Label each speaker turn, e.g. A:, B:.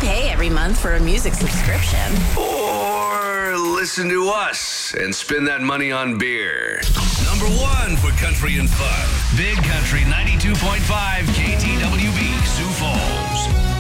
A: pay every month for a music subscription.
B: Or listen to us and spend that money on beer.
C: Number 1 for country and fun. Big Country 92.5 KTWB, Sioux Falls.